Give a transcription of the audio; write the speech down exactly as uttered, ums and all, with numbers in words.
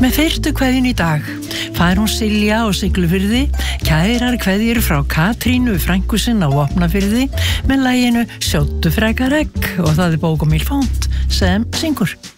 Með fyrstu kveðjun í dag fær hún Silja á Siglufirði, kærar kveðjur frá Katrínu frænku sinni á Vopnafirði með laginu Sjóddu frekar egg og það er Bókumíl Font sem syngur.